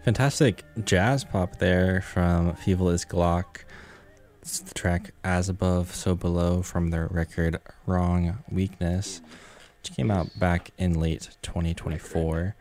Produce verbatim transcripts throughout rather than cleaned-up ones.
Fantastic jazz pop there from Feeble is Glock. It's the track As Above, So Below from their record Wrong Weakness, which came out back in late twenty twenty-four.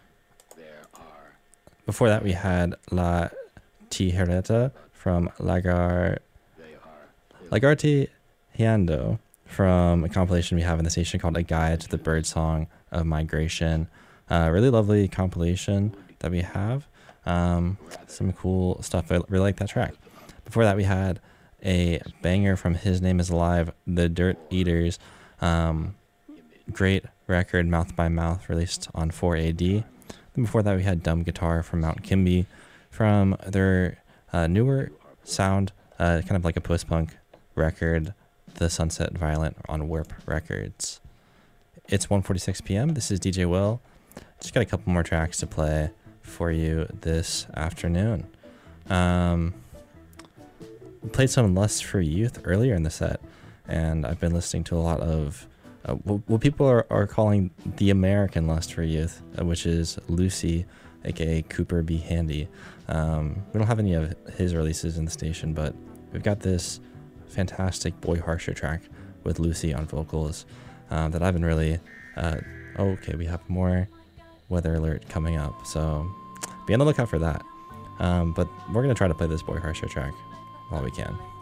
Before that, we had La Tijereta from Lagar Lagarti Hiando from a compilation we have in the station called A Guide to the Birdsong of Migration. Uh, really lovely compilation that we have. Um, some cool stuff. I really like that track. Before that, we had a banger from His Name Is Alive, The Dirt Eaters. Um, great record, Mouth by Mouth, released on four A D. Then before that, we had Dumb Guitar from Mount Kimby from their uh, newer sound, uh, kind of like a post-punk record, The Sunset Violent on Warp Records. It's one forty-six p.m. This is D J Will. Just got a couple more tracks to play for you this afternoon. Um, played some Lust for Youth earlier in the set, and I've been listening to a lot of uh, what people are, are calling the American Lust for Youth, uh, which is Lucy, aka Cooper B. Handy. Um, we don't have any of his releases in the station, but we've got this fantastic Boy Harsher track with Lucy on vocals uh, that I've been really... Uh, oh, okay, we have more weather alert coming up, so be on the lookout for that. Um, but we're going to try to play this Boy Harsher track while we can.